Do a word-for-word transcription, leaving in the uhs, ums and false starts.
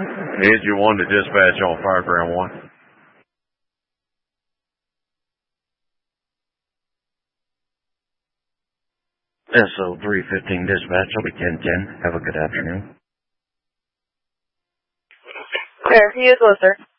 Engine one to dispatch on Fireground one. S O three fifteen dispatch, I'll be ten ten. Have a good afternoon. There, he is low, sir.